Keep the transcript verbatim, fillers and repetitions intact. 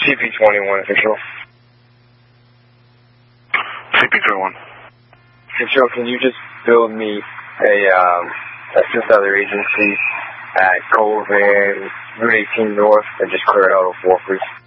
C P twenty-one official. C P twenty-one. Official, can you just build me a, um, assist other agency at Cove and Route eighteen North and just clear it out of four, please?